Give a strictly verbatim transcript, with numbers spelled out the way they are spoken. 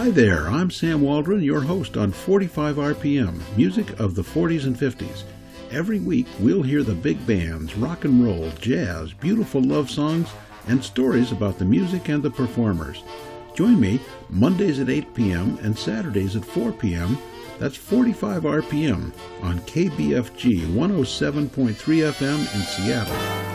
Hi there, I'm Sam Waldron, your host on forty-five R P M, music of the forties and fifties. Every week we'll hear the big bands, rock and roll, jazz, beautiful love songs, and stories about the music and the performers. Join me Mondays at eight p.m. and Saturdays at four p.m. That's forty-five R P M on K B F G one oh seven point three F M in Seattle.